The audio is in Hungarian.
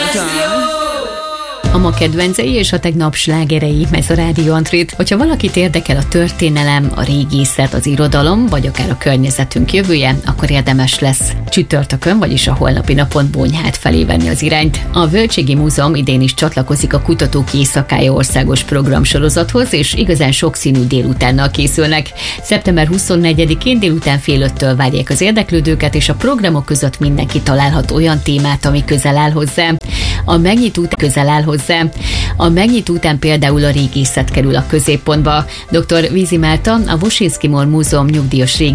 A ma kedvencei és a tegnap slágerei, ez a Rádió Antrét. Hogyha valakit érdekel a történelem, a régészet, az irodalom, vagy akár a környezetünk jövője, akkor érdemes lesz csütörtökön, vagyis a holnapi napon Bonyhád felé venni az irányt. A Völgységi Múzeum idén is csatlakozik a Kutatók Éjszakája országos programsorozathoz, és igazán sokszínű délutánnal készülnek. Szeptember 24-én délután fél 5-től várják az érdeklődőket, és a programok között mindenki találhat olyan témát, ami közel áll hozzá. A megnyitó után például a régészet kerül a középpontba. Dr. Vízi Márta, a Woszyński Mor Múzeum nyugdíjas